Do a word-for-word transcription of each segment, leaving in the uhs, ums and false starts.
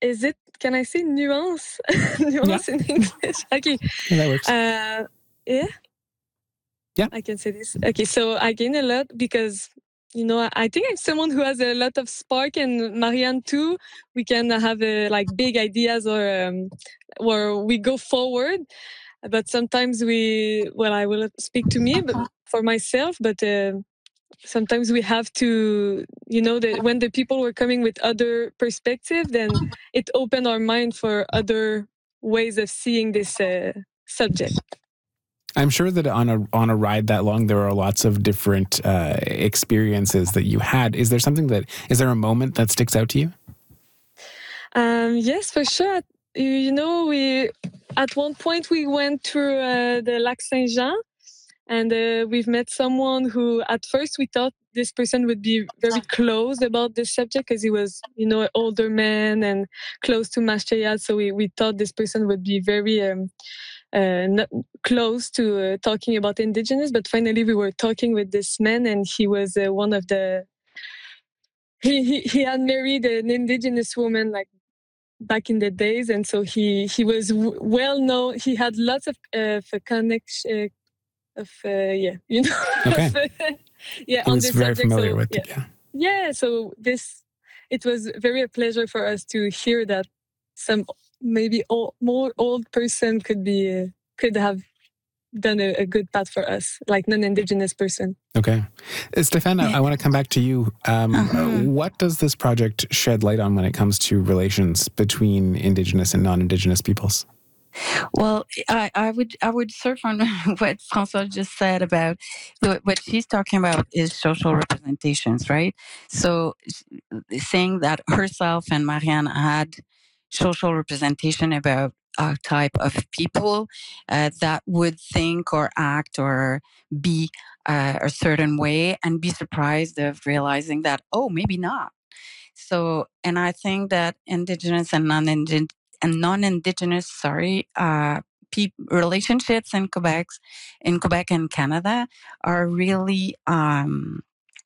is it, can I say nuance? Yeah. Nuance in English? Okay. Yeah, that works. Uh, yeah? Yeah. I can say this. Okay, so I gain a lot because, you know, I think I'm someone who has a lot of spark, and Marianne too. We can have uh, like big ideas or um, where we go forward. But sometimes we, well, I will speak to me, but for myself, but uh, sometimes we have to, you know, that when the people were coming with other perspective, then it opened our mind for other ways of seeing this uh, subject. I'm sure that on a on a ride that long, there are lots of different uh, experiences that you had. Is there something that, is there a moment that sticks out to you? Um, yes, for sure. You know, we at one point we went through uh, the Lac Saint Jean, and uh, we've met someone who, at first, we thought this person would be very close about this subject because he was, you know, an older man and close to Maastricht. So we, we thought this person would be very um, uh, not close to uh, talking about Indigenous. But finally, we were talking with this man, and he was uh, one of the. He, he he had married an Indigenous woman, like back in the days, and so he he was w- well known. He had lots of uh, connection uh, of uh, yeah, you know, Okay. of, uh, yeah, He on was this very subject. familiar So with yeah, it, yeah. yeah. So this, it was very a pleasure for us to hear that some maybe old, more old person could be uh, could have done a, a good path for us, like non-Indigenous person. Okay. Uh, Stéphane, I, I want to come back to you. Um, Uh-huh. What does this project shed light on when it comes to relations between Indigenous and non-Indigenous peoples? Well, I, I would I would surf on what François just said about what what she's talking about is social representations, right? So saying that herself and Marianne had social representation about a type of people uh, that would think or act or be uh, a certain way, and be surprised of realizing that, oh, maybe not. So, and I think that Indigenous and non-Indigenous and non-Indigenous, sorry, uh, pe- relationships in Quebec, in Quebec and Canada, are really, um,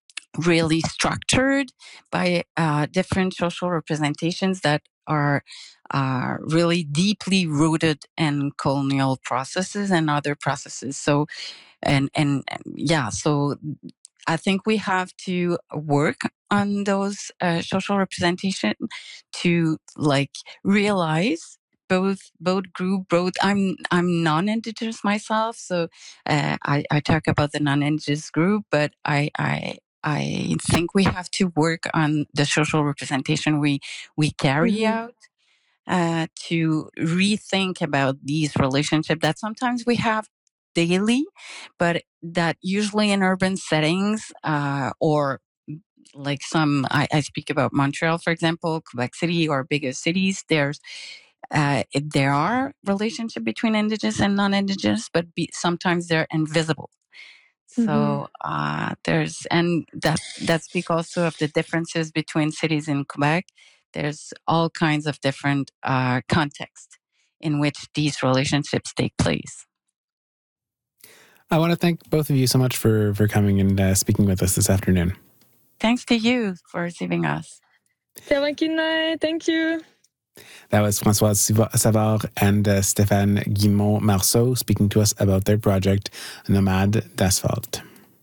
really structured by uh, different social representations that are uh, really deeply rooted in colonial processes and other processes. So, and and, and yeah, so I think we have to work on those uh, social representation to like realize both both group both I'm I'm non-Indigenous myself, so uh, I I talk about the non-Indigenous group, but I I I think we have to work on the social representation we we carry Mhm. out uh, to rethink about these relationships that sometimes we have daily, but that usually in urban settings uh, or like some, I, I speak about Montreal, for example, Quebec City or bigger cities, there's uh, there are relationship between Indigenous and non-Indigenous, but be, sometimes they're invisible. So Mhm. uh, there's, and that that speak also of the differences between cities in Quebec. There's all kinds of different uh, contexts in which these relationships take place. I want to thank both of you so much for, for coming and uh, speaking with us this afternoon. Thanks to you for receiving us. Thank you. That was Françoise Savard and uh, Stéphane Guimont-Marceau speaking to us about their project, Nomade d'Asphalt.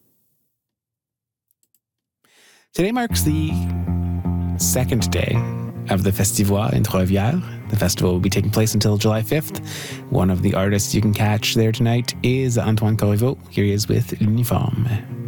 Today marks the second day of the Festivois in Trois-Rivières. The festival will be taking place until July fifth. One of the artists you can catch there tonight is Antoine Corriveau. Here he is with L'Uniforme.